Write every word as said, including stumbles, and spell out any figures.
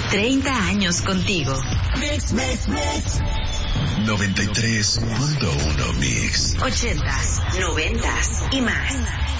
treinta años contigo. Mix, mix, mix. noventa y tres punto uno Mix. ochentas, noventas y más.